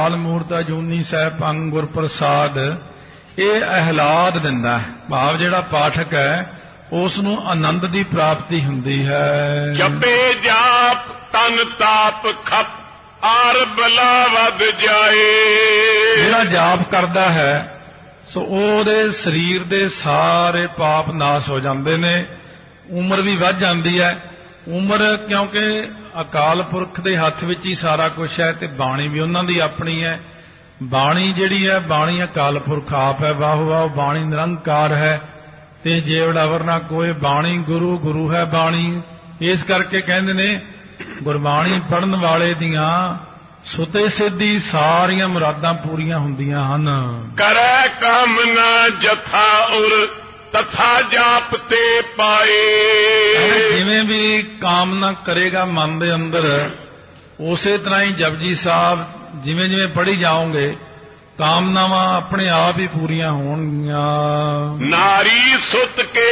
ਕਾਲ ਮੂਰਤਾ ਜੂਨੀ ਸਹਿ ਪੰਗ ਗੁਰ ਪ੍ਰਸਾਦ। ਇਹ ਅਹਿਲਾਦ ਦਿੰਦਾ ਹੈ, ਭਾਵ ਜਿਹੜਾ ਪਾਠਕ ਹੈ ਉਸ ਨੂੰ ਆਨੰਦ ਦੀ ਪ੍ਰਾਪਤੀ ਹੁੰਦੀ ਹੈ। ਜਪੇ ਜਾਪ ਤਨ ਤਾਪ ਖਪ ਆਰ ਬਲਾ ਵੱਧ ਜਾਏ। ਜਿਹੜਾ ਜਾਪ ਕਰਦਾ ਹੈ ਸੋ ਉਹਦੇ ਸਰੀਰ ਦੇ ਸਾਰੇ ਪਾਪ ਨਾਸ਼ ਹੋ ਜਾਂਦੇ ਨੇ, ਉਮਰ ਵੀ ਵੱਧ ਜਾਂਦੀ ਹੈ। ਉਮਰ ਕਿਉਂਕਿ ਅਕਾਲ ਪੁਰਖ ਦੇ ਹੱਥ ਵਿੱਚ ਹੀ ਸਾਰਾ ਕੁਝ ਹੈ ਤੇ ਬਾਣੀ ਵੀ ਉਹਨਾਂ ਦੀ ਆਪਣੀ ਹੈ। ਬਾਣੀ ਜਿਹੜੀ ਹੈ, ਬਾਣੀ ਅਕਾਲ ਪੁਰਖ ਆਪ ਹੈ, ਵਾਹ ਵਾਹ ਬਾਣੀ ਨਿਰੰਕਾਰ ਹੈ ਤੇ ਜੇਵੜ ਅਵਰ ਨਾ ਕੋਏ ਬਾਣੀ ਗੁਰੂ ਗੁਰੂ ਹੈ ਬਾਣੀ। ਇਸ ਕਰਕੇ ਕਹਿੰਦੇ ਨੇ ਗੁਰਬਾਣੀ ਪੜ੍ਹਨ ਵਾਲੇ ਦੀਆਂ ਸੁਤੇ ਸਿੱਧੀ ਸਾਰੀਆਂ ਮੁਰਾਦਾਂ ਪੂਰੀਆਂ ਹੁੰਦੀਆਂ ਹਨ। ਕਰੈ ਕਾਮਨਾ ਜਥਾ ਉਰ ਤਥਾ ਜਾਪ ਤੇ ਪਾਏ। ਜਿਵੇਂ ਵੀ ਕਾਮਨਾ ਕਰੇਗਾ ਮਨ ਦੇ ਅੰਦਰ, ਉਸੇ ਤਰ੍ਹਾਂ ਹੀ ਜਪਜੀ ਸਾਹਿਬ ਜਿਵੇਂ ਜਿਵੇਂ ਪੜ੍ਹੀ ਜਾਓਗੇ ਕਾਮਨਾਵਾਂ ਆਪਣੇ ਆਪ ਹੀ ਪੂਰੀਆਂ ਹੋਣਗੀਆਂ। ਨਾਰੀ ਸੁਤ ਕੇ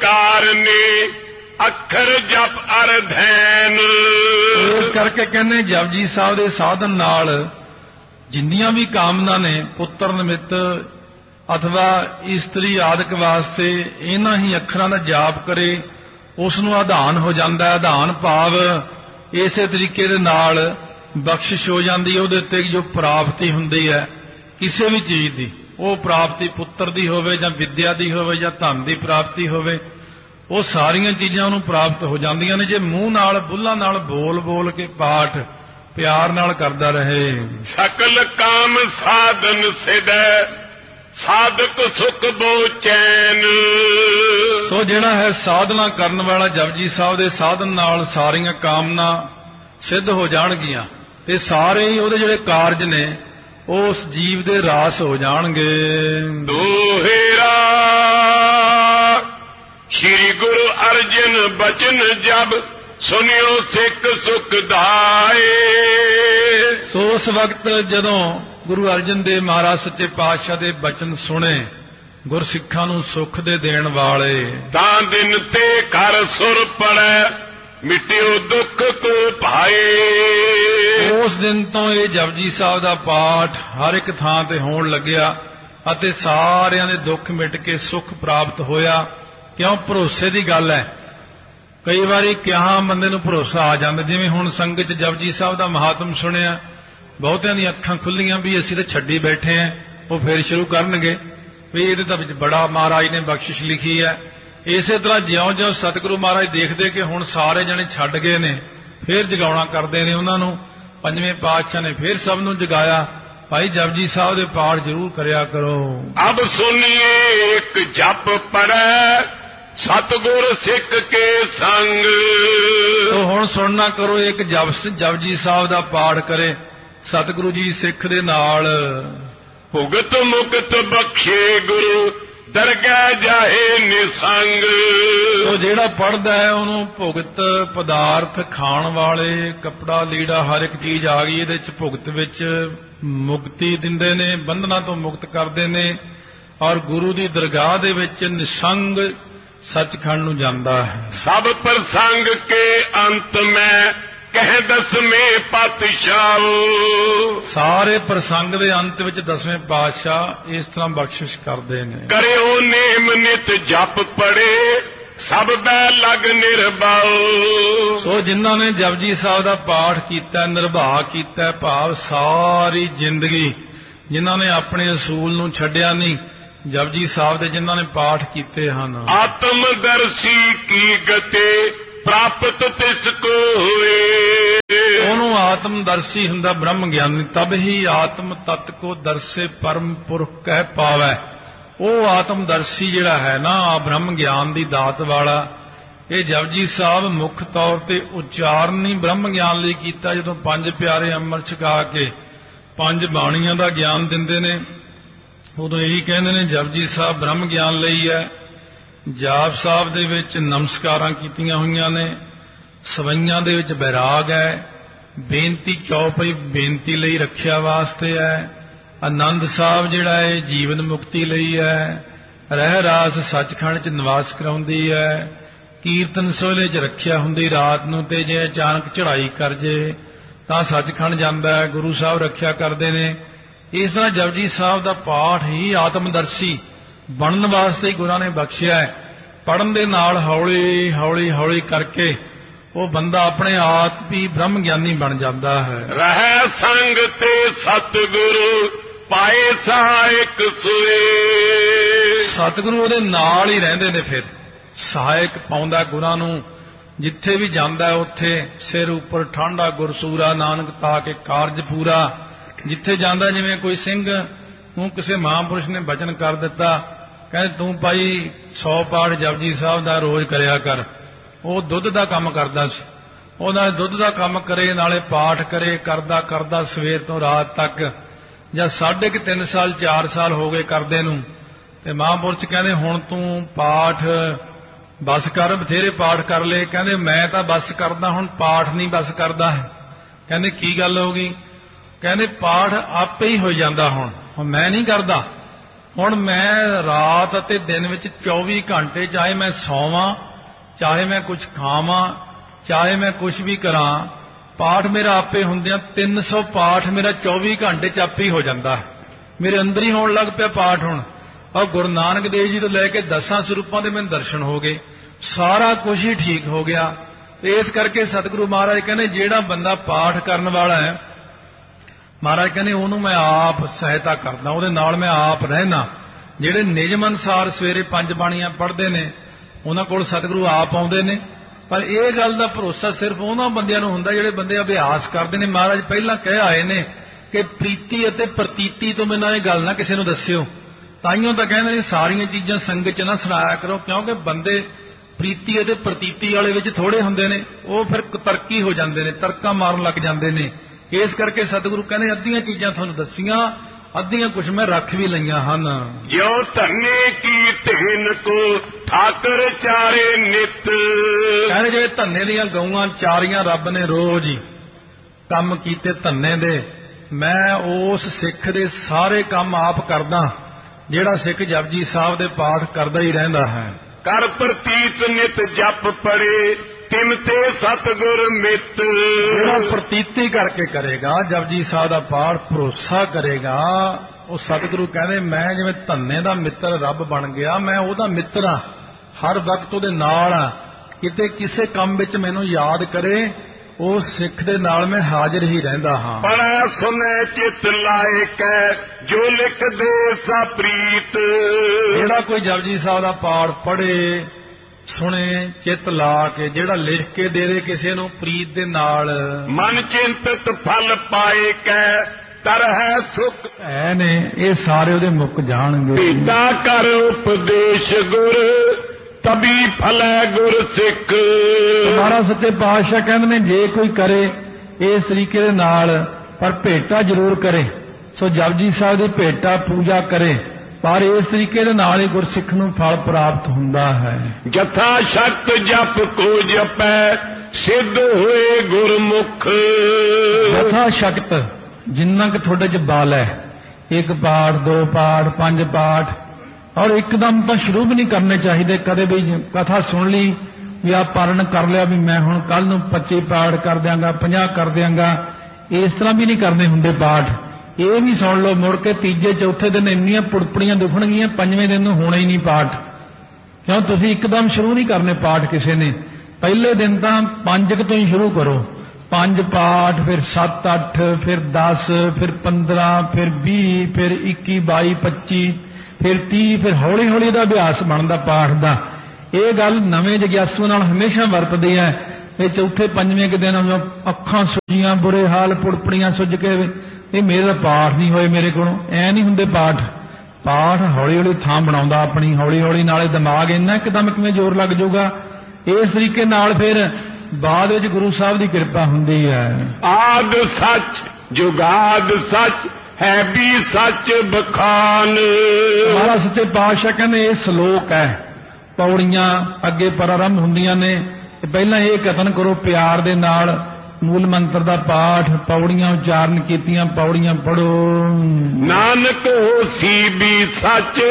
ਕਾਰਨੇ ਅੱਖਰ ਜਪ ਅਰ ਧੈਨ। ਇਸ ਕਰਕੇ ਕਹਿੰਦੇ ਜਪਜੀ ਸਾਹਿਬ ਦੇ ਸਾਧਨ ਨਾਲ ਜਿੰਨੀਆਂ ਵੀ ਕਾਮਨਾ ਨੇ, ਪੁੱਤਰ ਨਿਮਿਤ ਅਥਵਾ ਇਸਤਰੀ ਆਦਿਕ ਵਾਸਤੇ, ਇਹਨਾਂ ਹੀ ਅੱਖਰਾਂ ਦਾ ਜਾਪ ਕਰੇ ਉਸ ਨੂੰ ਆਧਾਨ ਹੋ ਜਾਂਦਾ। ਆਧਾਨ ਭਾਵ ਇਸੇ ਤਰੀਕੇ ਦੇ ਨਾਲ ਬਖਸ਼ਿਸ਼ ਹੋ ਜਾਂਦੀ ਹੈ। ਉਹਦੇ ਉੱਤੇ ਜੋ ਪ੍ਰਾਪਤੀ ਹੁੰਦੀ ਹੈ ਕਿਸੇ ਵੀ ਚੀਜ਼ ਦੀ, ਉਹ ਪ੍ਰਾਪਤੀ ਪੁੱਤਰ ਦੀ ਹੋਵੇ ਜਾਂ ਵਿਦਿਆ ਦੀ ਹੋਵੇ ਜਾਂ ਧਨ ਦੀ ਪ੍ਰਾਪਤੀ ਹੋਵੇ, ਉਹ ਸਾਰੀਆਂ ਚੀਜ਼ਾਂ ਉਹਨੂੰ ਪ੍ਰਾਪਤ ਹੋ ਜਾਂਦੀਆਂ ਨੇ ਜੇ ਮੂੰਹ ਨਾਲ ਬੁੱਲਾਂ ਨਾਲ ਬੋਲ ਬੋਲ ਕੇ ਪਾਠ ਪਿਆਰ ਨਾਲ ਕਰਦਾ ਰਹੇ। ਸਕਲ ਕਾਮ ਸਾਧਨ ਸਿਦੈ ਸਾਧਕ ਸੁਖ ਬੋ ਚੈਨ। ਸੋ ਜਿਹੜਾ ਹੈ ਸਾਧਨਾ ਕਰਨ ਵਾਲਾ ਜਪਜੀ ਸਾਹਿਬ ਦੇ ਸਾਧਨ ਨਾਲ ਸਾਰੀਆਂ ਕਾਮਨਾ ਸਿੱਧ ਹੋ ਜਾਣਗੀਆਂ ਤੇ ਸਾਰੇ ਹੀ ਉਹਦੇ ਜਿਹੜੇ ਕਾਰਜ ਨੇ ਉਸ ਜੀਵ ਦੇ ਰਾਸ ਹੋ ਜਾਣਗੇ। ਦੋਹੇਰਾ ਸ਼੍ਰੀ ਗੁਰੂ ਅਰਜਨ ਬਚਨ ਜਬ ਸੁਨਿਓ ਸਿੱਖ ਸੁਖ ਦਾਏ। ਸੋ ਉਸ ਵਕਤ ਜਦੋਂ ਗੁਰੂ ਅਰਜਨ ਦੇਵ ਮਹਾਰਾਜ ਸੱਚੇ ਪਾਤਸ਼ਾਹ ਦੇ ਬਚਨ ਸੁਣੇ, ਗੁਰਸਿੱਖਾਂ ਨੂੰ ਸੁੱਖ ਦੇ ਦੇਣ ਵਾਲੇ, ਤਾਂ ਦਿਨ ਤੇ ਘਰ ਸੁਰ ਪੜੈ ਮਿਟਿਓ ਦੁੱਖ ਕੋ ਭਾਏ। ਉਸ ਦਿਨ ਤੋਂ ਇਹ ਜਪਜੀ ਸਾਹਿਬ ਦਾ ਪਾਠ ਹਰ ਇੱਕ ਥਾਂ ਤੇ ਹੋਣ ਲੱਗਿਆ ਅਤੇ ਸਾਰਿਆਂ ਦੇ ਦੁੱਖ ਮਿਟ ਕੇ ਸੁੱਖ ਪ੍ਰਾਪਤ ਹੋਇਆ। ਕਿਉਂ? ਭਰੋਸੇ ਦੀ ਗੱਲ ਹੈ। ਕਈ ਵਾਰੀ ਕਿਹਾ ਬੰਦੇ ਨੂੰ ਭਰੋਸਾ ਆ ਜਾਂਦਾ, ਜਿਵੇਂ ਹੁਣ ਸੰਗਤ 'ਚ ਜਪਜੀ ਸਾਹਿਬ ਦਾ ਮਹਾਤਮ ਸੁਣਿਆ, ਬਹੁਤਿਆਂ ਦੀਆਂ ਅੱਖਾਂ ਖੁੱਲੀਆਂ ਵੀ ਅਸੀਂ ਤਾਂ ਛੱਡੀ ਬੈਠੇ ਆਂ, ਉਹ ਫੇਰ ਸ਼ੁਰੂ ਕਰਨਗੇ ਵੀ ਇਹਦੇ ਤਾਂ ਵਿੱਚ ਬੜਾ ਮਹਾਰਾਜ ਨੇ ਬਖਸ਼ਿਸ਼ ਲਿਖੀ ਹੈ। ਇਸੇ ਤਰ੍ਹਾਂ ਜਿਉਂ-ਜਿਉਂ ਸਤਿਗੁਰੂ ਮਹਾਰਾਜ ਦੇਖਦੇ ਕਿ ਹੁਣ ਸਾਰੇ ਜਣੇ ਛੱਡ ਗਏ ਨੇ, ਫੇਰ ਜਗਾਉਣਾ ਕਰਦੇ ਨੇ ਉਹਨਾਂ ਨੂੰ। ਪੰਜਵੇਂ ਪਾਤਸ਼ਾਹ ਨੇ ਫੇਰ ਸਭ ਨੂੰ ਜਗਾਇਆ, ਭਾਈ ਜਪਜੀ ਸਾਹਿਬ ਦੇ ਪਾਠ ਜ਼ਰੂਰ ਕਰਿਆ ਕਰੋ। ਅਬ ਸੁਣੀਏ ਇੱਕ ਜਪ ਪੜੈ ਸਤਿਗੁਰ ਸਿੱਖ ਕੇ ਸੰਗ। ਤੋ ਹੁਣ ਸੁਣਨਾ ਕਰੋ, ਇੱਕ ਜਪਜੀ ਸਾਹਿਬ ਦਾ ਪਾਠ ਕਰੇ ਸਤਿਗੁਰੂ ਜੀ ਸਿੱਖ ਦੇ ਨਾਲ। ਭੁਗਤ ਮੁਕਤ ਬਖਸ਼ੇ ਗੁਰੂ ਦਰਗਹਿ ਜਾਏ ਨਿਸੰਗ। ਉਹ ਜਿਹੜਾ ਪੜ੍ਹਦਾ ਹੈ ਉਹਨੂੰ ਭੁਗਤ ਪਦਾਰਥ ਖਾਣ ਵਾਲੇ ਕੱਪੜਾ ਲੀੜਾ ਹਰ ਇੱਕ ਚੀਜ਼ ਆ ਗਈ, ਇਹਦੇ ਚ ਭੁਗਤ ਵਿੱਚ ਮੁਕਤੀ ਦਿੰਦੇ ਨੇ, ਬੰਧਨਾਂ ਤੋਂ ਮੁਕਤ ਕਰਦੇ ਨੇ ਔਰ ਗੁਰੂ ਦੀ ਦਰਗਾਹ ਦੇ ਵਿੱਚ ਨਿਸੰਗ ਸੱਚਖੰਡ ਨੂੰ ਜਾਂਦਾ ਹੈ। ਸਭ ਪ੍ਰਸੰਗ ਕੇ ਅੰਤ ਮੈਂ ਕਹਿ ਦਸਵੇਂ ਪਾਤਸ਼ਾਹ। ਸਾਰੇ ਪ੍ਰਸੰਗ ਦੇ ਅੰਤ ਵਿੱਚ ਦਸਵੇਂ ਪਾਤਸ਼ਾਹ ਇਸ ਤਰ੍ਹਾਂ ਬਖਸ਼ਿਸ਼ ਕਰਦੇ ਨੇ। ਕਰਿਓ ਨੇਮ ਨਿਤ ਜਪ ਪੜੇ ਸਭ ਬੈ ਲਗ ਨਿਰਭਉ। ਸੋ ਜਿਨ੍ਹਾਂ ਨੇ ਜਪਜੀ ਸਾਹਿਬ ਦਾ ਪਾਠ ਕੀਤਾ, ਨਿਰਭਾ ਕੀਤਾ, ਭਾਵ ਸਾਰੀ ਜ਼ਿੰਦਗੀ ਜਿਨ੍ਹਾਂ ਨੇ ਆਪਣੇ ਅਸੂਲ ਨੂੰ ਛੱਡਿਆ ਨਹੀਂ, ਜਪਜੀ ਸਾਹਿਬ ਦੇ ਜਿਨ੍ਹਾਂ ਨੇ ਪਾਠ ਕੀਤੇ ਹਨ। ਆਤਮਦਰਸ਼ੀ ਕੀ ਗਤੇ ਪ੍ਰਾਪਤ ਤਿਸ ਕੋ ਹੋਏ। ਉਹਨੂੰ ਆਤਮਦਰਸ਼ੀ ਹੁੰਦਾ ਬ੍ਰਹਮ ਗਿਆਨੀ, ਤਬ ਹੀ ਆਤਮ ਤਤ ਕੋ ਦਰਸੇ ਪਰਮ ਪੁਰਖ ਕਹਿ ਪਾਵੈ। ਉਹ ਆਤਮਦਰਸ਼ੀ ਜਿਹੜਾ ਹੈ ਨਾ, ਬ੍ਰਹਮ ਗਿਆਨ ਦੀ ਦਾਤ ਵਾਲਾ, ਇਹ ਜਪਜੀ ਸਾਹਿਬ ਮੁੱਖ ਤੌਰ ਤੇ ਉਚਾਰਨ ਹੀ ਬ੍ਰਹਮ ਗਿਆਨ ਲਈ ਕੀਤਾ। ਜਦੋਂ ਪੰਜ ਪਿਆਰੇ ਅੰਮ੍ਰਿਤ ਛਕਾ ਕੇ ਪੰਜ ਬਾਣੀਆਂ ਦਾ ਗਿਆਨ ਦਿੰਦੇ ਨੇ, ਉਦੋਂ ਇਹੀ ਕਹਿੰਦੇ ਨੇ ਜਪਜੀ ਸਾਹਿਬ ਬ੍ਰਹਮ ਗਿਆਨ ਲਈ ਹੈ। ਜਾਪ ਸਾਹਿਬ ਦੇ ਵਿੱਚ ਨਮਸਕਾਰਾਂ ਕੀਤੀਆਂ ਹੋਈਆਂ ਨੇ, ਸਵਈਆਂ ਦੇ ਵਿੱਚ ਬੈਰਾਗ ਹੈ, ਬੇਨਤੀ ਚੌਪਈ ਬੇਨਤੀ ਲਈ ਰੱਖਿਆ ਵਾਸਤੇ ਹੈ, ਆਨੰਦ ਸਾਹਿਬ ਜਿਹੜਾ ਹੈ ਜੀਵਨ ਮੁਕਤੀ ਲਈ ਹੈ, ਰਹਿ ਰਾਸ ਸੱਚਖੰਡ 'ਚ ਨਿਵਾਸ ਕਰਾਉਂਦੀ ਹੈ, ਕੀਰਤਨ ਸੋਹਲੇ 'ਚ ਰੱਖਿਆ ਹੁੰਦੀ ਰਾਤ ਨੂੰ, ਤੇ ਜੇ ਅਚਾਨਕ ਚੜ੍ਹਾਈ ਕਰ ਜੇ ਤਾਂ ਸੱਚਖੰਡ ਜਾਂਦਾ ਹੈ, ਗੁਰੂ ਸਾਹਿਬ ਰੱਖਿਆ ਕਰਦੇ ਨੇ। ਇਸ ਤਰ੍ਹਾਂ ਜਪਜੀ ਸਾਹਿਬ ਦਾ ਪਾਠ ਹੀ ਆਤਮਦਰਸ਼ੀ ਬਣਨ ਵਾਸਤੇ ਹੀ ਗੁਰਾਂ ਨੇ ਬਖਸ਼ਿਆ ਹੈ। ਪੜ੍ਹਨ ਦੇ ਨਾਲ ਹੌਲੀ ਹੌਲੀ ਹੌਲੀ ਕਰਕੇ ਉਹ ਬੰਦਾ ਆਪਣੇ ਆਪ ਵੀ ਬ੍ਰਹਮ ਗਿਆਨੀ ਬਣ ਜਾਂਦਾ ਹੈ। ਰਹਿ ਸੰਗ ਤੇ ਸਤਿਗੁਰੂ ਪਾਏ ਸਹਾਇਕ ਸੋਏ। ਸਤਿਗੁਰੂ ਉਹਦੇ ਨਾਲ ਹੀ ਰਹਿੰਦੇ ਨੇ, ਫਿਰ ਸਹਾਇਕ ਪਾਉਂਦਾ ਗੁਰਾਂ ਨੂੰ। ਜਿੱਥੇ ਵੀ ਜਾਂਦਾ ਉੱਥੇ ਸਿਰ ਉੱਪਰ ਠਾਂਡਾ ਗੁਰਸੂਰਾ, ਨਾਨਕ ਤਾ ਕੇ ਕਾਰਜ ਪੂਰਾ। ਜਿੱਥੇ ਜਾਂਦਾ, ਜਿਵੇਂ ਕੋਈ ਸਿੰਘ ਨੂੰ ਕਿਸੇ ਮਹਾਂਪੁਰਸ਼ ਨੇ ਬਚਨ ਕਰ ਦਿੱਤਾ, ਕਹਿੰਦੇ ਤੂੰ ਭਾਈ 100 ਪਾਠ ਜਪਜੀ ਸਾਹਿਬ ਦਾ ਰੋਜ਼ ਕਰਿਆ ਕਰ। ਉਹ ਦੁੱਧ ਦਾ ਕੰਮ ਕਰਦਾ ਸੀ, ਉਹ ਨਾਲੇ ਦੁੱਧ ਦਾ ਕੰਮ ਕਰੇ ਨਾਲੇ ਪਾਠ ਕਰੇ। ਕਰਦਾ ਕਰਦਾ ਸਵੇਰ ਤੋਂ ਰਾਤ ਤੱਕ, ਜਾਂ 3.5 ਸਾਲ 4 ਸਾਲ ਹੋ ਗਏ ਕਰਦੇ ਨੂੰ, ਤੇ ਮਹਾਂਪੁਰਸ਼ ਕਹਿੰਦੇ ਹੁਣ ਤੂੰ ਪਾਠ ਬਸ ਕਰ, ਬਥੇਰੇ ਪਾਠ ਕਰ ਲਏ। ਕਹਿੰਦੇ ਮੈਂ ਤਾਂ ਬਸ ਕਰਦਾ, ਹੁਣ ਪਾਠ ਨਹੀਂ ਬਸ ਕਰਦਾ ਹੈ। ਕਹਿੰਦੇ ਕੀ ਗੱਲ ਹੋ ਗਈ? ਕਹਿੰਦੇ ਪਾਠ ਆਪੇ ਹੀ ਹੋ ਜਾਂਦਾ, ਹੁਣ ਮੈਂ ਨਹੀਂ ਕਰਦਾ। ਹੁਣ ਮੈਂ ਰਾਤ ਅਤੇ ਦਿਨ ਵਿੱਚ 24 ਘੰਟੇ, ਚਾਹੇ ਮੈਂ ਸੌਵਾਂ, ਚਾਹੇ ਮੈਂ ਕੁਝ ਖਾਵਾਂ, ਚਾਹੇ ਮੈਂ ਕੁਝ ਵੀ ਕਰਾਂ, ਪਾਠ ਮੇਰਾ ਆਪੇ ਹੁੰਦਿਆਂ 300 ਪਾਠ ਮੇਰਾ 24 ਘੰਟੇ ਚ ਆਪੇ ਹੀ ਹੋ ਜਾਂਦਾ ਹੈ। ਮੇਰੇ ਅੰਦਰ ਹੀ ਹੋਣ ਲੱਗ ਪਿਆ ਪਾਠ ਹੁਣ। ਔਰ ਗੁਰੂ ਨਾਨਕ ਦੇਵ ਜੀ ਤੋਂ ਲੈ ਕੇ 10 ਸਰੂਪਾਂ ਦੇ ਮੈਨੂੰ ਦਰਸ਼ਨ ਹੋ ਗਏ, ਸਾਰਾ ਕੁਝ ਹੀ ਠੀਕ ਹੋ ਗਿਆ। ਤੇ ਇਸ ਕਰਕੇ ਸਤਿਗੁਰੂ ਮਹਾਰਾਜ ਕਹਿੰਦੇ ਜਿਹੜਾ ਬੰਦਾ ਪਾਠ ਕਰਨ ਵਾਲਾ ਹੈ, ਮਹਾਰਾਜ ਕਹਿੰਦੇ ਉਹਨੂੰ ਮੈਂ ਆਪ ਸਹਾਇਤਾ ਕਰਦਾ, ਉਹਦੇ ਨਾਲ ਮੈਂ ਆਪ ਰਹਿਣਾ। ਜਿਹੜੇ ਨਿਯਮ ਅਨੁਸਾਰ ਸਵੇਰੇ 5 ਬਾਣੀਆਂ ਪੜ੍ਹਦੇ ਨੇ, ਉਹਨਾਂ ਕੋਲ ਸਤਿਗੁਰੂ ਆਪ ਆਉਂਦੇ ਨੇ। ਪਰ ਇਹ ਗੱਲ ਦਾ ਭਰੋਸਾ ਸਿਰਫ ਉਹਨਾਂ ਬੰਦਿਆਂ ਨੂੰ ਹੁੰਦਾ ਜਿਹੜੇ ਬੰਦੇ ਅਭਿਆਸ ਕਰਦੇ ਨੇ। ਮਹਾਰਾਜ ਪਹਿਲਾਂ ਕਹਿ ਆਏ ਨੇ ਕਿ ਪ੍ਰੀਤੀ ਅਤੇ ਪ੍ਰਤੀਤੀ ਤੋਂ ਬਿਨਾਂ ਇਹ ਗੱਲ ਨਾ ਕਿਸੇ ਨੂੰ ਦੱਸਿਓ। ਤਾਈਓ ਤਾਂ ਕਹਿੰਦੇ ਨੇ ਸਾਰੀਆਂ ਚੀਜ਼ਾਂ ਸੰਗਤ ਚ ਨਾ ਸੁਣਾਇਆ ਕਰੋ, ਕਿਉਂਕਿ ਬੰਦੇ ਪ੍ਰੀਤੀ ਅਤੇ ਪ੍ਰਤੀਤੀ ਵਾਲੇ ਵਿੱਚ ਥੋੜੇ ਹੁੰਦੇ ਨੇ, ਉਹ ਫਿਰ ਤਰਕੀ ਹੋ ਜਾਂਦੇ ਨੇ, ਤਰਕਾਂ ਮਾਰਨ ਲੱਗ ਜਾਂਦੇ ਨੇ। ਇਸ ਕਰਕੇ ਸਤਿਗੁਰੂ ਕਹਿੰਦੇ ਅੱਧੀਆਂ ਚੀਜ਼ਾਂ ਤੁਹਾਨੂੰ ਦੱਸੀਆਂ, ਅੱਧੀਆਂ ਕੁਝ ਮੈਂ ਰੱਖ ਵੀ ਲਈਆਂ ਹਨ। ਜਿਉ ਧੰਨੇ ਕੀ ਧੇਨ ਕੋ ਠਾਕਰ ਚਾਰੇ ਨਿਤ। ਕਹਿੰਦੇ ਜਿਹੜੇ ਧੰਨੇ ਦੀਆਂ ਗਊਆਂ ਚਾਰੀਆਂ ਰੱਬ ਨੇ ਰੋਜ਼ ਹੀ ਕੰਮ ਕੀਤੇ ਧੰਨੇ ਦੇ, ਮੈਂ ਉਸ ਸਿੱਖ ਦੇ ਸਾਰੇ ਕੰਮ ਆਪ ਕਰਦਾ ਜਿਹੜਾ ਸਿੱਖ ਜਪਜੀ ਸਾਹਿਬ ਦੇ ਪਾਠ ਕਰਦਾ ਹੀ ਰਹਿੰਦਾ ਹੈ। ਕਰ ਪ੍ਰਤੀਤ ਨਿਤ ਜਪ ਪੜੇ ਤਿਮ ਤੇ ਸਤਿਗੁਰ ਮਿੱਤ। ਜਿਹੜਾ ਪ੍ਰਤੀਤੀ ਕਰਕੇ ਕਰੇਗਾ ਜਪਜੀ ਸਾਹਿਬ ਦਾ ਪਾਠ, ਭਰੋਸਾ ਕਰੇਗਾ, ਉਹ ਸਤਿਗੁਰੂ ਕਹਿੰਦੇ ਮੈਂ ਜਿਵੇਂ ਧੰਨੇ ਦਾ ਮਿੱਤਰ ਰੱਬ ਬਣ ਗਿਆ, ਮੈਂ ਉਹਦਾ ਮਿੱਤਰ ਹਾਂ, ਹਰ ਵਕਤ ਉਹਦੇ ਨਾਲ ਆ। ਕਿਤੇ ਕਿਸੇ ਕੰਮ ਵਿੱਚ ਮੈਨੂੰ ਯਾਦ ਕਰੇ, ਉਹ ਸਿੱਖ ਦੇ ਨਾਲ ਮੈਂ ਹਾਜ਼ਰ ਹੀ ਰਹਿੰਦਾ ਹਾਂ। ਪੜ੍ਹੈ ਸੁਨੈ ਚਿਤ ਲਾਇ ਕੈ ਜੋ ਲਿਖ ਦੇ ਸਾ ਪ੍ਰੀਤ। ਜਿਹੜਾ ਕੋਈ ਜਪਜੀ ਸਾਹਿਬ ਦਾ ਪਾਠ ਪੜ੍ਹੇ, ਸੁਣੇ, ਚਿੱਤ ਲਾ ਕੇ, ਜਿਹੜਾ ਲਿਖ ਕੇ ਦੇ ਦੇ ਕਿਸੇ ਨੂੰ ਪ੍ਰੀਤ ਦੇ ਨਾਲ, ਮਨ ਚਿੰਤਤ ਫਲ ਪਾਏ ਕੈ ਤਰਹਿ ਸੁਖ ਐ ਨੇ, ਇਹ ਸਾਰੇ ਉਹਦੇ ਮੁੱਕ ਜਾਣਗੇ। ਪੀਤਾ ਕਰ ਉਪਦੇਸ਼ ਗੁਰ ਤਬੀ ਫਲੈ ਗੁਰ ਸਿੱਖ। ਮਹਾਰਾਜ ਸੱਚੇ ਪਾਤਸ਼ਾਹ ਕਹਿੰਦੇ ਨੇ ਜੇ ਕੋਈ ਕਰੇ ਇਸ ਤਰੀਕੇ ਦੇ ਨਾਲ, ਪਰ ਭੇਟਾ ਜ਼ਰੂਰ ਕਰੇ। ਸੋ ਜਪਜੀ ਸਾਹਿਬ ਦੀ ਭੇਟਾ ਪੂਜਾ ਕਰੇ, ਪਰ ਇਸ ਤਰੀਕੇ ਦੇ ਨਾਲ ਹੀ ਗੁਰਸਿੱਖ ਨੂੰ ਫਲ ਪ੍ਰਾਪਤ ਹੁੰਦਾ ਹੈ। ਜਥਾ ਸ਼ਕਤ ਜਪ ਕੋ ਜਪੈ ਸਿੱਧ ਹੋਏ ਗੁਰਮੁਖ। ਜਥਾ ਸ਼ਕਤ, ਜਿੰਨਾ ਕਿ ਤੁਹਾਡੇ ਚ ਬਲ ਹੈ, 1 ਪਾਠ 2 ਪਾਠ 5 ਪਾਠ, ਔਰ ਇੱਕਦਮ ਤਾਂ ਸ਼ੁਰੂ ਵੀ ਨਹੀਂ ਕਰਨੇ ਚਾਹੀਦੇ। ਕਦੇ ਵੀ ਕਥਾ ਸੁਣ ਲਈ ਵੀ ਆ ਪਾਰਨ ਕਰ ਲਿਆ ਵੀ ਮੈਂ ਹੁਣ ਕੱਲ ਨੂੰ 25 ਪਾਠ ਕਰ ਦਿਆਂਗਾ, 50 ਕਰ ਦਿਆਂਗਾ, ਇਸ ਤਰ੍ਹਾਂ ਵੀ ਨਹੀਂ ਕਰਨੇ ਹੁੰਦੇ ਪਾਠ। ਇਹ ਵੀ ਸੁਣ ਲਓ, ਮੁੜ ਕੇ ਤੀਜੇ ਚੌਥੇ ਦਿਨ ਇੰਨੀਆਂ ਪੁੜਪੜੀਆਂ ਦੁਖਣਗੀਆਂ, 5ਵੇਂ ਦਿਨ ਨੂੰ ਹੋਣਾ ਹੀ ਨਹੀਂ ਪਾਠ। ਕਿਉਂ? ਤੁਸੀਂ ਇੱਕਦਮ ਸ਼ੁਰੂ ਨਹੀਂ ਕਰਨੇ ਪਾਠ ਕਿਸੇ ਨੇ। ਪਹਿਲੇ ਦਿਨ ਤਾਂ 5 ਤੋਂ ਹੀ ਸ਼ੁਰੂ ਕਰੋ, 5 ਪਾਠ, ਫਿਰ 7 8, ਫਿਰ 10, ਫਿਰ 15, ਫਿਰ 20, ਫਿਰ 21 22 25, ਫਿਰ 30, ਫਿਰ ਹੌਲੀ ਹੌਲੀ ਦਾ ਅਭਿਆਸ ਬਣਦਾ ਪਾਠ ਦਾ। ਇਹ ਗੱਲ ਨਵੇਂ ਜਗਿਆਸੂ ਨਾਲ ਹਮੇਸ਼ਾ ਵਰਤਦੀ ਹੈ। ਇਹ ਚੌਥੇ 5ਵੇਂ ਕੁ ਦਿਨ ਅੱਖਾਂ ਸੁੱਜੀਆਂ, ਬੁਰੇ ਹਾਲ, ਪੁੜਪੜੀਆਂ ਸੁੱਜ ਕੇ ਇਹ ਮੇਰੇ ਪਾਠ ਨਹੀਂ ਹੋਏ ਮੇਰੇ ਕੋਲੋਂ, ਐ ਨਹੀਂ ਹੁੰਦੇ ਪਾਠ। ਪਾਠ ਹੌਲੀ ਹੌਲੀ ਥਾਂ ਬਣਾਉਂਦਾ ਆਪਣੀ, ਹੌਲੀ ਹੌਲੀ ਨਾਲੇ ਦਿਮਾਗ ਇੰਨਾ ਇੱਕਦਮ ਕਿਵੇਂ ਜ਼ੋਰ ਲੱਗ ਜਾਊਗਾ। ਇਸ ਤਰੀਕੇ ਨਾਲ ਫਿਰ ਬਾਅਦ ਵਿੱਚ ਗੁਰੂ ਸਾਹਿਬ ਦੀ ਕਿਰਪਾ ਹੁੰਦੀ ਹੈ। ਆਦ ਸੱਚ ਜੁਗਾਦ ਸੱਚ ਹੈ ਵੀ ਸੱਚ ਬਖਾਨ। ਮਹਾਰਾਜ ਸੱਚੇ ਪਾਤਸ਼ਾਹ ਕਹਿੰਦੇ ਇਹ ਸ਼ਲੋਕ ਹੈ, ਪੌੜੀਆਂ ਅੱਗੇ ਪ੍ਰਾਰੰਭ ਹੁੰਦੀਆਂ ਨੇ। ਪਹਿਲਾਂ ਇਹ ਕਥਨ ਕਰੋ ਪਿਆਰ ਦੇ ਨਾਲ, ਮੂਲ ਮੰਤਰ ਦਾ ਪਾਠ, ਪੌੜੀਆਂ ਉਚਾਰਨ ਕੀਤੀਆਂ, ਪੌੜੀਆਂ ਪੜੋ। ਨਾਨਕ ਹੋਸੀ ਵੀ ਸੱਚ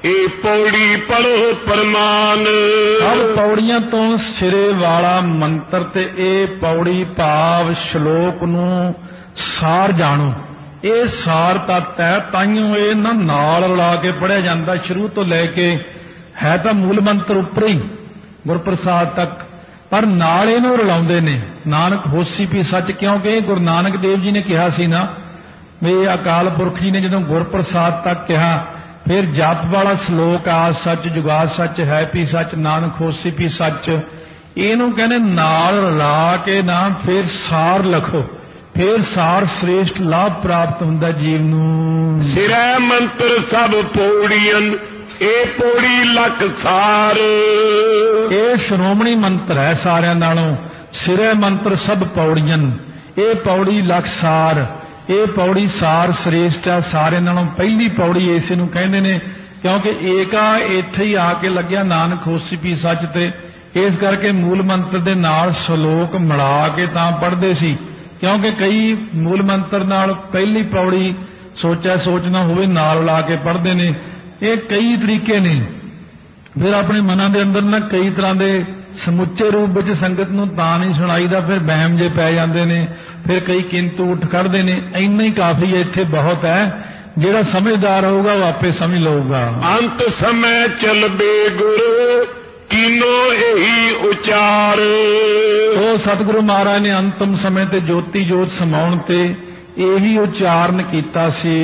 ਇਹ ਪੌੜੀ ਪੜੋ ਪ੍ਰਮਾਨ। ਸਭ ਪੌੜੀਆਂ ਤੋਂ ਸਿਰੇ ਵਾਲਾ ਮੰਤਰ ਤੇ ਇਹ ਪੌੜੀ ਭਾਵ ਸ਼ਲੋਕ ਨੂੰ ਸਾਰ ਜਾਣੋ। ਇਹ ਸਾਰ ਤੱਤ ਹੈ, ਤਾਈਓ ਇਹ ਨਾਲ ਰਲਾ ਕੇ ਪੜ੍ਹਿਆ ਜਾਂਦਾ। ਸ਼ੁਰੂ ਤੋਂ ਲੈ ਕੇ ਹੈ ਤਾਂ ਮੂਲ ਮੰਤਰ ਉੱਪਰ ਹੀ ਗੁਰਪ੍ਰਸਾਦ ਤੱਕ, ਪਰ ਨਾਲ ਇਹਨੂੰ ਰਲਾਉਂਦੇ ਨੇ ਨਾਨਕ ਹੋਸੀ ਵੀ ਸੱਚ। ਕਿਉਂਕਿ ਗੁਰੂ ਨਾਨਕ ਦੇਵ ਜੀ ਨੇ ਕਿਹਾ ਸੀ ਨਾ ਵੀ ਅਕਾਲ ਪੁਰਖ ਜੀ ਨੇ ਜਦੋਂ ਗੁਰਪ੍ਰਸਾਦ ਤੱਕ ਕਿਹਾ, ਫਿਰ ਜਪ ਵਾਲਾ ਸ਼ਲੋਕ ਆਦ ਸੱਚ ਜੁਗਾਦ ਸੱਚ ਹੈ ਵੀ ਸੱਚ ਨਾਨਕ ਹੋਸੀ ਵੀ ਸੱਚ, ਇਹਨੂੰ ਕਹਿੰਦੇ ਨਾਲ ਰਲਾ ਕੇ ਨਾ ਫਿਰ ਸਾਰ ਲਿਖੋ, ਫਿਰ ਸਾਰ ਸ੍ਰੇਸ਼ਟ ਲਾਭ ਪ੍ਰਾਪਤ ਹੁੰਦਾ ਜੀਵ ਨੂੰ। ਸਿਰੈ ਮੰਤਰ ਸਭ ਪੌੜੀਆਂ ਇਹ ਪੌੜੀ ਲਖ ਸਾਰ। ਇਹ ਸ਼੍ਰੋਮਣੀ ਮੰਤਰ ਹੈ ਸਾਰਿਆਂ ਨਾਲੋਂ। ਸਿਰੈ ਮੰਤਰ ਸਭ ਪੌੜੀਆਂ ਇਹ ਪੌੜੀ ਲਖ ਸਾਰ। ਇਹ ਪੌੜੀ ਸਾਰ ਸ੍ਰੇਸ਼ਟ ਆ, ਸਾਰਿਆਂ ਨਾਲੋਂ ਪਹਿਲੀ ਪੌੜੀ ਇਸੇ ਨੂੰ ਕਹਿੰਦੇ ਨੇ, ਕਿਉਂਕਿ ਏਕਾ ਇੱਥੇ ਹੀ ਆ ਕੇ ਲੱਗਿਆ ਨਾਨਕ ਹੋਸੀ ਵੀ ਸੱਚ ਤੇ। ਇਸ ਕਰਕੇ ਮੂਲ ਮੰਤਰ ਦੇ ਨਾਲ ਸ਼ਲੋਕ ਮਿਲਾ ਕੇ ਤਾਂ ਪੜ੍ਹਦੇ ਸੀ, ਕਿਉਂਕਿ ਕਈ ਮੂਲ ਮੰਤਰ ਨਾਲ ਪਹਿਲੀ ਪੌੜੀ ਸੋਚਣਾ ਹੋਵੇ ਨਾਲ ਲਾ ਕੇ ਪੜ੍ਹਦੇ ਨੇ। ਇਹ ਕਈ ਤਰੀਕੇ ਨੇ। ਫਿਰ ਆਪਣੇ ਮਨਾਂ ਦੇ ਅੰਦਰ ਨਾ ਕਈ ਤਰ੍ਹਾਂ ਦੇ ਸਮੁੱਚੇ ਰੂਪ ਵਿੱਚ ਸੰਗਤ ਨੂੰ ਤਾਂ ਨਹੀਂ ਸੁਣਾਈਦਾ, ਫਿਰ ਵਹਿਮ ਜੇ ਪੈ ਜਾਂਦੇ ਨੇ, ਫਿਰ ਕਈ ਕਿੰਤੂ ਉੱਠ ਖੜਦੇ ਨੇ। ਇੰਨਾ ਹੀ ਕਾਫੀ ਹੈ, ਇੱਥੇ ਬਹੁਤ ਹੈ। ਜਿਹੜਾ ਸਮਝਦਾਰ ਹੋਊਗਾ ਉਹ ਆਪੇ ਸਮਝ ਲਊਗਾ। ਅੰਤ ਸਮੇਂ ਚਲਬੇ ਗੁਰ ਕੀਨੋ ਇਹੀ ਉਚਾਰ। ਉਹ ਸਤਿਗੁਰੂ ਮਹਾਰਾਜ ਨੇ ਅੰਤਮ ਸਮੇਂ ਤੇ ਜੋਤੀ ਜੋਤ ਸਮਾਉਣ ਤੇ ਇਹੀ ਉਚਾਰਨ ਕੀਤਾ ਸੀ।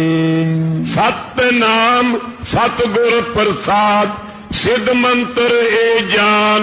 ਸਤਿਨਾਮ ਸਤਿਗੁਰ ਪ੍ਰਸਾਦ ਸਿੱਧ ਮੰਤਰ ਇਹ ਜਾਨ।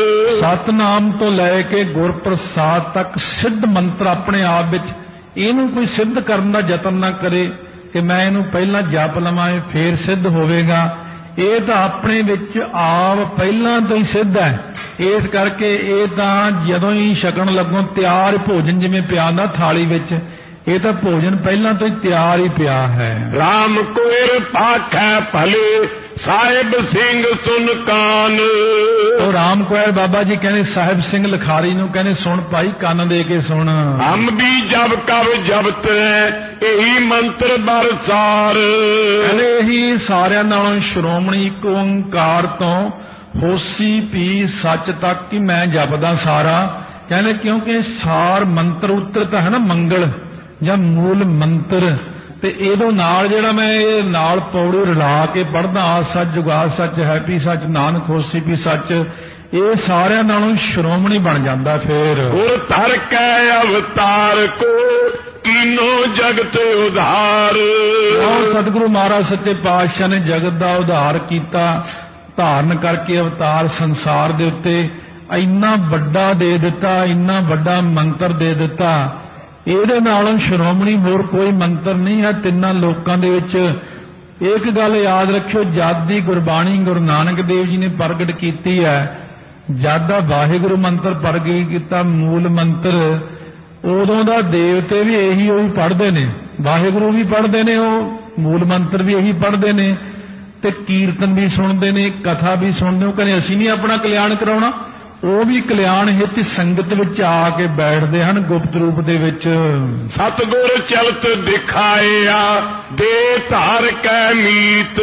ਸਤਨਾਮ ਤੋਂ ਲੈ ਕੇ ਗੁਰਪ੍ਰਸਾਦ ਤੱਕ ਸਿੱਧ ਮੰਤਰ ਆਪਣੇ ਆਪ ਵਿੱਚ। ਇਹਨੂੰ ਕੋਈ ਸਿੱਧ ਕਰਨ ਦਾ ਯਤਨ ਨਾ ਕਰੇ ਕਿ ਮੈਂ ਇਹਨੂੰ ਪਹਿਲਾਂ ਜਪ ਲਵਾਂ ਫੇਰ ਸਿੱਧ ਹੋਵੇਗਾ। ਇਹ ਤਾਂ ਆਪਣੇ ਵਿੱਚ ਆਪ ਪਹਿਲਾਂ ਤੋਂ ਹੀ ਸਿੱਧ ਹੈ। ਇਸ ਕਰਕੇ ਇਹ ਤਾਂ ਜਦੋਂ ਹੀ ਛਕਣ ਲੱਗੋ ਤਿਆਰ ਭੋਜਨ ਜਿਵੇਂ ਪਿਆ ਨਾ ਥਾਲੀ ਵਿੱਚ, ਇਹ ਤਾਂ ਭੋਜਨ ਪਹਿਲਾਂ ਤੋਂ ਹੀ ਤਿਆਰ ਹੀ ਪਿਆ ਹੈ। ਰਾਮ ਕੋਇਰ ਪਾਖੈ ਭਲੇ ਸਾਹਿਬ ਸਿੰਘ ਸੁਨ ਕਾਨ। ਉਹ ਰਾਮ ਕੋਇਰ ਬਾਬਾ ਜੀ ਕਹਿੰਦੇ ਸਾਹਿਬ ਸਿੰਘ ਲਿਖਾਰੀ ਨੂੰ ਕਹਿੰਦੇ ਸੁਣ ਭਾਈ ਕੰਨ ਦੇ ਕੇ ਸੁਣ। ਹਮ ਵੀ ਜਬ ਕਬ ਜਬਤ ਹੈ ਇਹੀ ਮੰਤਰ ਬਰਸਾਰ। ਕਹਿੰਦੇ ਇਹੀ ਸਾਰਿਆਂ ਨਾਲੋਂ ਸ਼੍ਰੋਮਣੀ ਇੱਕ ਓੰਕਾਰ ਤੋਂ ਹੋਸੀ ਪੀ ਸੱਚ ਤੱਕ ਹੀ ਮੈਂ ਜਪਦਾ ਸਾਰਾ। ਕਹਿੰਦੇ ਕਿਉਂਕਿ ਸਾਰ ਮੰਤਰ ਉੱਤਰ ਤਾਂ ਹੈ ਨਾ ਮੰਗਲ ਜਾਂ ਮੂਲ ਮੰਤਰ, ਤੇ ਇਹਦੋਂ ਨਾਲ ਜਿਹੜਾ ਮੈਂ ਇਹ ਨਾਲ ਪੌੜੀ ਰਲਾ ਕੇ ਪੜ੍ਹਦਾ ਆਦ ਸੱਚ ਜੁਗਾਦ ਸੱਚ ਹੈ ਵੀ ਸੱਚ ਨਾਨਕ ਹੋਸੀ ਵੀ ਸੱਚ, ਇਹ ਸਾਰਿਆਂ ਨਾਲੋਂ ਸ਼੍ਰੋਮਣੀ ਬਣ ਜਾਂਦਾ। ਫਿਰ ਗੁਰ ਧਰ ਕੈ ਅਵਤਾਰ ਕੋ ਕੀਨੋ ਜਗਤ ਉਧਾਰ। ਸਤਿਗੁਰੂ ਮਹਾਰਾਜ ਸੱਚੇ ਪਾਤਸ਼ਾਹ ਨੇ ਜਗਤ ਦਾ ਉਧਾਰ ਕੀਤਾ, ਧਾਰਨ ਕਰਕੇ ਅਵਤਾਰ ਸੰਸਾਰ ਦੇ ਉੱਤੇ ਇੰਨਾ ਵੱਡਾ ਦੇ ਦਿੱਤਾ, ਇੰਨਾ ਵੱਡਾ ਮੰਤਰ ਦੇ ਦਿੱਤਾ। ਇਹਦੇ ਨਾਲੋਂ ਸ਼੍ਰੋਮਣੀ ਹੋਰ ਕੋਈ ਮੰਤਰ ਨਹੀਂ ਹੈ ਤਿੰਨਾਂ ਲੋਕਾਂ ਦੇ ਵਿੱਚ। ਇੱਕ ਗੱਲ ਯਾਦ ਰੱਖਿਓ, ਜਦ ਦੀ ਗੁਰਬਾਣੀ ਗੁਰੂ ਨਾਨਕ ਦੇਵ ਜੀ ਨੇ ਪ੍ਰਗਟ ਕੀਤੀ ਹੈ, ਜਦ ਦਾ ਵਾਹਿਗੁਰੂ ਮੰਤਰ ਪ੍ਰਗਟ ਕੀਤਾ ਮੂਲ ਮੰਤਰ, ਉਦੋਂ ਦਾ ਦੇਵਤੇ ਵੀ ਇਹੀ ਉਹੀ ਪੜ੍ਹਦੇ ਨੇ, ਵਾਹਿਗੁਰੂ ਵੀ ਪੜ੍ਹਦੇ ਨੇ, ਉਹ ਮੂਲ ਮੰਤਰ ਵੀ ਇਹੀ ਪੜ੍ਹਦੇ ਨੇ, ਤੇ ਕੀਰਤਨ ਵੀ ਸੁਣਦੇ ਨੇ, ਕਥਾ ਵੀ ਸੁਣਦੇ। ਉਹ ਕਹਿੰਦੇ ਅਸੀਂ ਨਹੀਂ ਆਪਣਾ ਕਲਿਆਣ ਕਰਾਉਣਾ, ਉਹ ਵੀ ਕਲਿਆਣ ਹਿੱਤ ਸੰਗਤ ਵਿੱਚ ਆ ਕੇ ਬੈਠਦੇ ਹਨ ਗੁਪਤ ਰੂਪ ਦੇ ਵਿੱਚ। ਸਤਿਗੁਰ ਚਲਤ ਦਿਖਾਇਆ ਦੇ ਧਾਰ ਕੈ ਮੀਤ।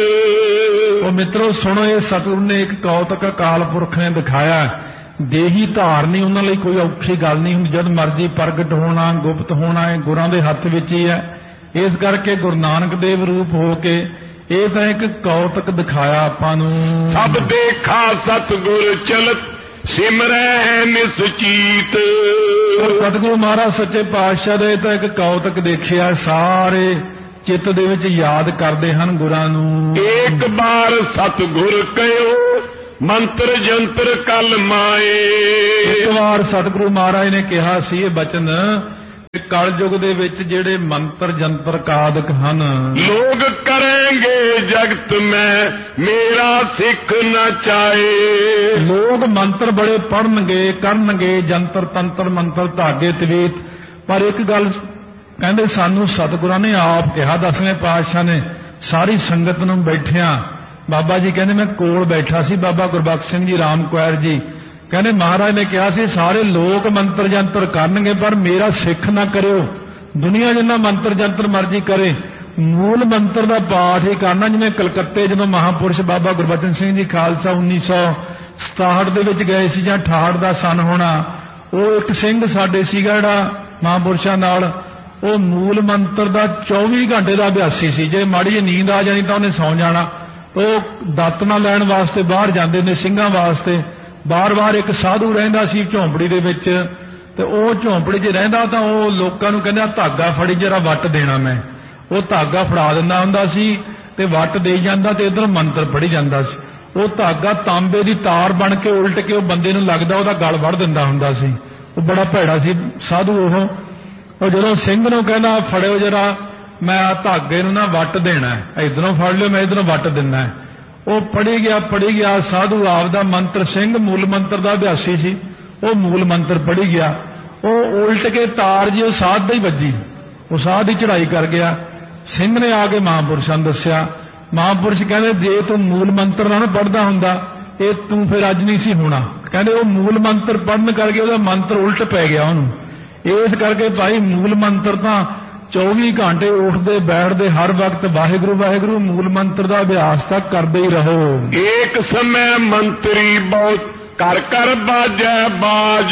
ਉਹ ਮਿੱਤਰੋ ਸੁਣੋ, ਇਹ ਸਤਿਗੁਰ ਨੇ ਇੱਕ ਕੌਤਕ ਅਕਾਲ ਪੁਰਖ ਨੇ ਦਿਖਾਇਆ। ਦੇਹੀ ਧਾਰ ਨਹੀਂ, ਉਹਨਾਂ ਲਈ ਕੋਈ ਔਖੀ ਗੱਲ ਨਹੀਂ ਹੁੰਦੀ। ਜਦ ਮਰਜ਼ੀ ਪ੍ਰਗਟ ਹੋਣਾ ਗੁਪਤ ਹੋਣਾ ਇਹ ਗੁਰਾਂ ਦੇ ਹੱਥ ਵਿੱਚ ਹੀ ਹੈ। ਇਸ ਕਰਕੇ ਗੁਰੂ ਨਾਨਕ ਦੇਵ ਰੂਪ ਹੋ ਕੇ ਇਹ ਤਾਂ ਇੱਕ ਕੌਤਕ ਦਿਖਾਇਆ ਆਪਾਂ ਨੂੰ। ਸਭ ਦੇਖਾ ਸਤਿਗੁਰ ਚਲਤ ਸਿਮਰੈ ਨਿਸਚੀਤ। ਸਤਿਗੁਰੂ ਮਹਾਰਾਜ ਸੱਚੇ ਪਾਤਸ਼ਾਹ ਦੇ ਤਾਂ ਇੱਕ ਕੌਤਕ ਦੇਖਿਆ, ਸਾਰੇ ਚਿੱਤ ਦੇ ਵਿੱਚ ਯਾਦ ਕਰਦੇ ਹਨ ਗੁਰਾਂ ਨੂੰ। ਇੱਕ ਵਾਰ ਸਤਿਗੁਰ ਕਹਿਓ ਮੰਤਰ ਜੰਤਰ ਕਲ ਮਾਏ। ਇੱਕ ਵਾਰ ਸਤਿਗੁਰੂ ਮਹਾਰਾਜ ਨੇ ਕਿਹਾ ਸੀ ਇਹ ਬਚਨ, ਕਲਯੁਗ ਦੇ ਵਿੱਚ ਜਿਹੜੇ ਮੰਤਰ ਜੰਤਰ ਕਾਦਕ ਹਨ, ਲੋਗ ਕਰਨਗੇ ਜਗਤ ਮੈਂ ਮੇਰਾ ਸਿੱਖ ਨਾ ਚਾਏ। ਲੋਗ ਮੰਤਰ ਬੜੇ ਪੜਨਗੇ ਕਰਨਗੇ, ਜੰਤਰ ਤੰਤਰ ਮੰਤਰ ਧਾਗੇ ਤਵੀਤ, ਪਰ ਇੱਕ ਗੱਲ ਕਹਿੰਦੇ ਸਾਨੂੰ ਸਤਿਗੁਰਾਂ ਨੇ ਆਪ ਕਿਹਾ, 10ਵੇਂ ਪਾਤਸ਼ਾਹ ਨੇ ਸਾਰੀ ਸੰਗਤ ਨੂੰ ਬੈਠਿਆਂ। ਬਾਬਾ ਜੀ ਕਹਿੰਦੇ ਮੈਂ ਕੋਲ ਬੈਠਾ ਸੀ, ਬਾਬਾ ਗੁਰਬਖਸ਼ ਸਿੰਘ ਜੀ ਰਾਮ ਕੁਆਰ ਜੀ ਕਹਿੰਦੇ ਮਹਾਰਾਜ ਨੇ ਕਿਹਾ ਸੀ ਸਾਰੇ ਲੋਕ ਮੰਤਰ ਜੰਤਰ ਕਰਨਗੇ ਪਰ ਮੇਰਾ ਸਿੱਖ ਨਾ ਕਰਿਓ। ਦੁਨੀਆ ਜਿੰਨਾ ਮੰਤਰ ਜੰਤਰ ਮਰਜ਼ੀ ਕਰੇ ਮੂਲ ਮੰਤਰ ਦਾ ਪਾਠ ਹੀ ਕਰਨਾ। ਜਿਵੇਂ ਕਲਕੱਤੇ ਜਦੋਂ ਮਹਾਂਪੁਰਸ਼ ਬਾਬਾ ਗੁਰਬਚਨ ਸਿੰਘ ਜੀ ਖਾਲਸਾ 1967 ਦੇ ਵਿੱਚ ਗਏ ਸੀ ਜਾਂ 68 ਦਾ ਸਨ ਹੋਣਾ, ਉਹ ਇੱਕ ਸਿੰਘ ਸਾਡੇ ਸੀਗਾ ਜਿਹੜਾ ਮਹਾਂਪੁਰਸ਼ਾਂ ਨਾਲ, ਉਹ ਮੂਲ ਮੰਤਰ ਦਾ 24 ਘੰਟੇ ਦਾ ਅਭਿਆਸੀ ਸੀ। ਜੇ ਮਾੜੀ ਜਿਹੀ ਨੀਂਦ ਆ ਜਾਣੀ ਤਾਂ ਉਹਨੇ ਸੌਂ ਜਾਣਾ। ਉਹ ਦਾਤਨਾ ਲੈਣ ਵਾਸਤੇ ਬਾਹਰ ਜਾਂਦੇ ਨੇ ਸਿੰਘਾਂ ਵਾਸਤੇ। ਬਾਰ-ਬਾਰ ਇੱਕ ਸਾਧੂ ਰਹਿੰਦਾ ਸੀ ਝੌਂਪੜੀ ਦੇ ਵਿੱਚ, ਤੇ ਉਹ ਝੌਂਪੜੀ 'ਚ ਰਹਿੰਦਾ ਤਾਂ ਉਹ ਲੋਕਾਂ ਨੂੰ ਕਹਿੰਦਾ ਧਾਗਾ ਫੜੀ ਜਰਾ ਵੱਟ ਦੇਣਾ ਮੈਂ। ਉਹ ਧਾਗਾ ਫੜਾ ਦਿੰਦਾ ਹੁੰਦਾ ਸੀ ਤੇ ਵੱਟ ਦੇਈ ਜਾਂਦਾ ਤੇ ਇੱਧਰ ਮੰਤਰ ਪੜ੍ਹੀ ਜਾਂਦਾ ਸੀ। ਉਹ ਧਾਗਾ ਤਾਂਬੇ ਦੀ ਤਾਰ ਬਣ ਕੇ ਉਲਟ ਕੇ ਉਹ ਬੰਦੇ ਨੂੰ ਲੱਗਦਾ ਉਹਦਾ ਗਲ ਵੜ ਦਿੰਦਾ ਹੁੰਦਾ ਸੀ। ਉਹ ਬੜਾ ਭੈੜਾ ਸੀ ਸਾਧੂ ਉਹ ਜਦੋਂ ਸਿੰਘ ਨੂੰ ਕਹਿੰਦਾ ਫੜਿਓ ਜਰਾ ਮੈਂ ਆ ਧਾਗੇ ਨੂੰ ਨਾ ਵੱਟ ਦੇਣਾ, ਇੱਧਰੋਂ ਫੜ ਲਿਓ ਮੈਂ ਇੱਧਰੋਂ ਵੱਟ ਦਿੰਦਾ। ਉਹ ਪੜ੍ਹੀ ਗਿਆ ਸਾਧੂ ਆਪਦਾ ਮੰਤਰ, ਸਿੰਘ ਮੂਲ ਮੰਤਰ ਦਾ ਅਭਿਆਸੀ ਸੀ, ਉਹ ਮੂਲ ਮੰਤਰ ਪੜ੍ਹੀ ਗਿਆ। ਉਹ ਉਲਟ ਕੇ ਤਾਰ ਜੀ ਉਹ ਸਾਧ ਦੀ ਵੱਜੀ, ਉਹ ਸਾਧ ਦੀ ਚੜ੍ਹਾਈ ਕਰ ਗਿਆ। ਸਿੰਘ ਨੇ ਆ ਕੇ ਮਹਾਂਪੁਰਸ਼ਾਂ ਨੂੰ ਦੱਸਿਆ। ਮਹਾਂਪੁਰਸ਼ ਕਹਿੰਦੇ ਜੇ ਤੂੰ ਮੂਲ ਮੰਤਰ ਨਾ ਪੜ੍ਹਦਾ ਹੁੰਦਾ ਇਹ ਤੂੰ ਫਿਰ ਅੱਜ ਨਹੀਂ ਸੀ ਹੋਣਾ। ਕਹਿੰਦੇ ਉਹ ਮੂਲ ਮੰਤਰ ਪੜ੍ਹਨ ਕਰਕੇ ਉਹਦਾ ਮੰਤਰ ਉਲਟ ਪੈ ਗਿਆ ਉਹਨੂੰ। ਇਸ ਕਰਕੇ ਭਾਈ ਮੂਲ ਮੰਤਰ ਤਾਂ 24 ਘੰਟੇ ਉੱਠਦੇ ਬੈਠਦੇ ਹਰ ਵਕਤ ਵਾਹਿਗੁਰੂ ਵਾਹਿਗੁਰੂ ਮੂਲ ਮੰਤਰ ਦਾ ਅਭਿਆਸ ਤਾਂ ਕਰਦੇ ਹੀ ਰਹੋ। ਏਕ ਸਮੇਂ ਮੰਤਰੀ ਬਹੁਤ ਕਰ ਕਰ ਬਾਜੈ ਬਾਜ।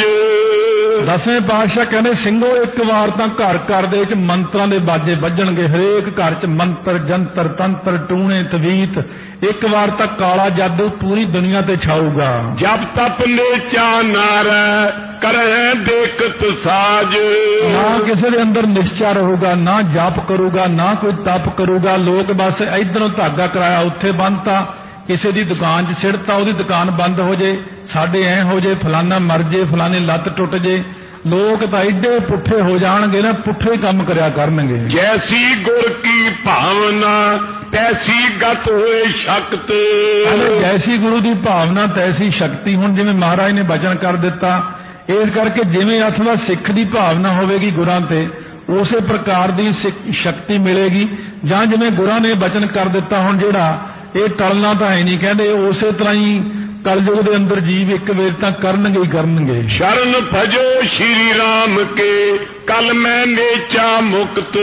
ਦਸਵੇਂ ਪਾਤਸ਼ਾਹ ਕਹਿੰਦੇ ਸਿੰਘੋ ਇੱਕ ਵਾਰ ਤਾਂ ਘਰ ਘਰ ਦੇ ਵਿੱਚ ਮੰਤਰਾਂ ਦੇ ਬਾਜੇ ਵੱਜਣਗੇ। ਹਰੇਕ ਘਰ 'ਚ ਮੰਤਰ ਜੰਤਰ ਤੰਤਰ ਟੂਣੇ ਤਵੀਤ, ਇੱਕ ਵਾਰ ਤਾਂ ਕਾਲਾ ਜਾਦੂ ਪੂਰੀ ਦੁਨੀਆ ਤੇ ਛਾਊਗਾ। ਜਪ ਤਪ ਨੇਚਾ ਨਾਰੈ ਕਰੈ ਦੇਖਤ ਸਾਜ। ਨਾ ਕਿਸੇ ਦੇ ਅੰਦਰ ਨਿਸ਼ਚਾ ਰਹੂਗਾ, ਨਾ ਜਪ ਕਰੂਗਾ, ਨਾ ਕੋਈ ਤਪ ਕਰੂਗਾ। ਲੋਕ ਬਸ ਇਧਰੋਂ ਧਾਗਾ ਕਰਾਇਆ ਉੱਥੇ ਬੰਨਤਾ, ਕਿਸੇ ਦੀ ਦੁਕਾਨ 'ਚ ਸਿੜਤਾ ਉਹਦੀ ਦੁਕਾਨ ਬੰਦ ਹੋ ਜੇ, ਸਾਡੇ ਐ ਹੋ ਜੇ, ਫਲਾਨਾ ਮਰ ਜੇ, ਫਲਾਣੇ ਲੱਤ ਟੁੱਟ ਜੇ। ਲੋਕ ਤਾਂ ਏਡੇ ਪੁੱਠੇ ਹੋ ਜਾਣਗੇ ਨਾ, ਪੁੱਠੇ ਕੰਮ ਕਰਿਆ ਕਰਨਗੇ। ਜੈਸੀ ਗੁਰ ਕੀ ਭਾਵਨਾ ਤੈਸੀ ਗਤ ਹੋਏ ਸ਼ਕਤ। ਜੈਸੀ ਗੁਰੂ ਦੀ ਭਾਵਨਾ ਤੈਸੀ ਸ਼ਕਤੀ। ਹੁਣ ਜਿਵੇਂ ਮਹਾਰਾਜ ਨੇ ਬਚਨ ਕਰ ਦਿੱਤਾ, ਇਸ ਕਰਕੇ ਜਿਵੇਂ ਅਥਵਾ ਸਿੱਖ ਦੀ ਭਾਵਨਾ ਹੋਵੇਗੀ ਗੁਰਾਂ ਤੇ ਉਸੇ ਪ੍ਰਕਾਰ ਦੀ ਸ਼ਕਤੀ ਮਿਲੇਗੀ। ਜਾਂ ਜਿਵੇਂ ਗੁਰਾਂ ਨੇ ਬਚਨ ਕਰ ਦਿੱਤਾ, ਹੁਣ ਜਿਹੜਾ ਇਹ ਟਲਣਾ ਤਾਂ ਹੈ ਨਹੀਂ, ਕਹਿੰਦੇ ਉਸੇ ਤਰ੍ਹਾਂ ਹੀ ਕਲਯੁਗ ਦੇ ਅੰਦਰ ਜੀਵ ਇੱਕ ਵੇਰ ਤਾਂ ਕਰਨਗੇ ਹੀ ਕਰਨਗੇ। ਸ਼ਰਨ ਭਜੋ ਸ਼੍ਰੀ ਰਾਮ ਕੇ ਕਲ ਮੈਂ ਨੇਚਾ ਮੁਕਤ।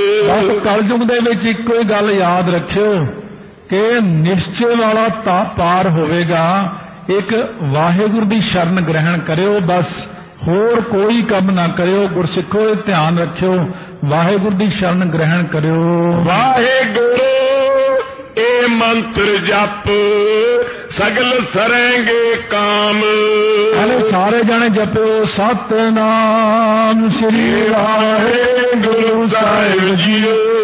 ਬਸ ਕਲਯੁਗ ਦੇ ਵਿੱਚ ਇੱਕੋ ਹੀ ਗੱਲ ਯਾਦ ਰੱਖਿਓ ਕਿ ਨਿਸ਼ਚੇ ਵਾਲਾ ਤਾਂ ਪਾਰ ਹੋਵੇਗਾ। ਇੱਕ ਵਾਹਿਗੁਰੂ ਦੀ ਸ਼ਰਨ ਗ੍ਰਹਿਣ ਕਰਿਓ, ਬਸ ਹੋਰ ਕੋਈ ਕੰਮ ਨਾ ਕਰਿਓ। ਗੁਰਸਿੱਖੋ ਇਹ ਧਿਆਨ ਰੱਖਿਓ, ਵਾਹਿਗੁਰੂ ਦੀ ਸ਼ਰਨ ਗ੍ਰਹਿਣ ਕਰਿਓ। ਵਾਹਿਗੁਰੂ ਇਹ ਮੰਤਰ ਜਪ ਸਗਲ ਸਰੈਂਗੇ ਕਾਮ। ਸਾਰੇ ਜਾਣੇ ਜਪਿਓ ਸਤਿਨਾਮ ਸ੍ਰੀ ਵਾਹਿਗੁਰੂ ਸਾਹਿਬ ਜੀਓ।